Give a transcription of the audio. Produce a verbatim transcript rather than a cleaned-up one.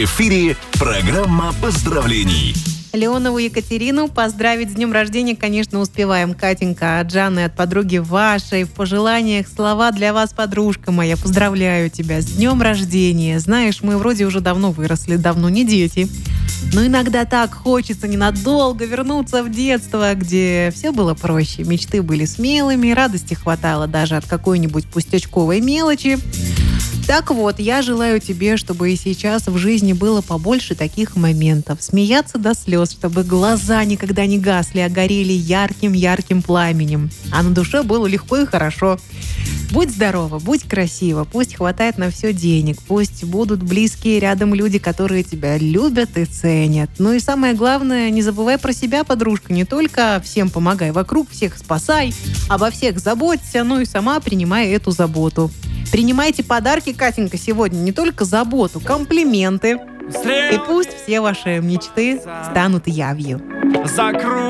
В эфире программа поздравлений. Леонову Екатерину поздравить с днем рождения, конечно, успеваем. Катенька, от Жанны, от подруги вашей. В пожеланиях слова для вас, подружка моя. Поздравляю тебя с днем рождения. Знаешь, мы вроде уже давно выросли, давно не дети. Но иногда так хочется ненадолго вернуться в детство, где все было проще. Мечты были смелыми, радости хватало даже от какой-нибудь пустячковой мелочи. Так вот, я желаю тебе, чтобы и сейчас в жизни было побольше таких моментов. Смеяться до слез, чтобы глаза никогда не гасли, а горели ярким-ярким пламенем. А на душе было легко и хорошо. Будь здорова, будь красива, пусть хватает на все денег, пусть будут близкие рядом люди, которые тебя любят и ценят. Ну и самое главное, не забывай про себя, подружка, не только всем помогай вокруг, всех спасай, обо всех заботься, ну и сама принимай эту заботу. Принимайте подарки, Катенька, сегодня, не только заботу, комплименты. И пусть все ваши мечты станут явью. Закрой